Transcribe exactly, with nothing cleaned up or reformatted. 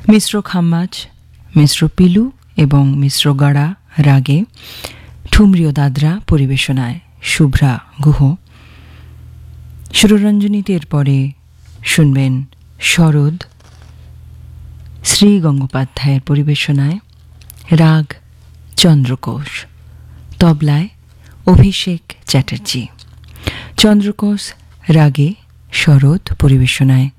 মিশ্র খাম্মাজ, মিশ্র পিলু এবং মিশ্র গাড়া রাগে ঠুমরীয় দাদরা পরিবেশনায় শুভ্রা গুহ। সুররঞ্জনীতের পরে শুনবেন শরৎ শ্রী গঙ্গোপাধ্যায়ের পরিবেশনায় রাগ চন্দ্রকোষ, তবলায় অভিষেক চ্যাটার্জি। চন্দ্রকোষ রাগে শরৎ পরিবেশনায়